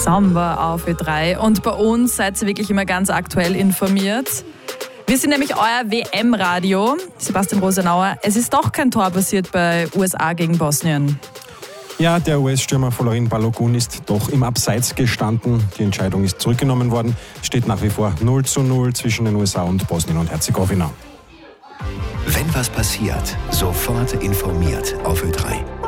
Samba auf Ö3. Und bei uns seid ihr wirklich immer ganz aktuell informiert. Wir sind nämlich euer WM-Radio. Sebastian Rosenauer, es ist doch kein Tor passiert bei USA gegen Bosnien. Ja, der US-Stürmer Folarin Balogun ist doch im Abseits gestanden. Die Entscheidung ist zurückgenommen worden. Es steht nach wie vor 0:0 zwischen den USA und Bosnien und Herzegowina. Wenn was passiert, sofort informiert auf Ö3.